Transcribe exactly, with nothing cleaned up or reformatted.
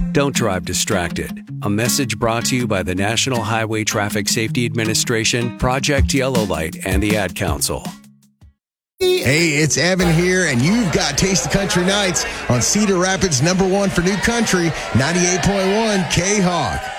Don't drive distracted. A message brought to you by the National Highway Traffic Safety Administration, Project Yellow Light, and the Ad Council. Hey, it's Evan here, and you've got Taste of Country Nights on Cedar Rapids' number one for new country, ninety-eight point one K-Hawk.